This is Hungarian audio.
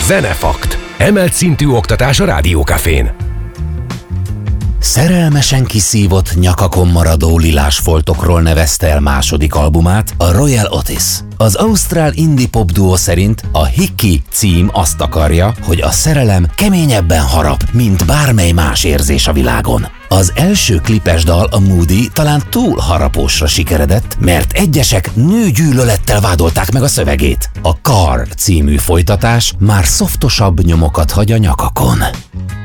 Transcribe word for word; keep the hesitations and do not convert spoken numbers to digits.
Zenefakt. Emelt szintű oktatás a Rádiókafén. Szerelmesen kiszívott, nyakakon maradó lilás foltokról nevezte el második albumát a Royal Otis. Az ausztrál indie pop duo szerint a Hickey cím azt akarja, hogy a szerelem keményebben harap, mint bármely más érzés a világon. Az első klipes dal, a Moody, talán túl harapósra sikeredett, mert egyesek nőgyűlölettel vádolták meg a szövegét. A Car című folytatás már szoftosabb nyomokat hagy a nyakakon.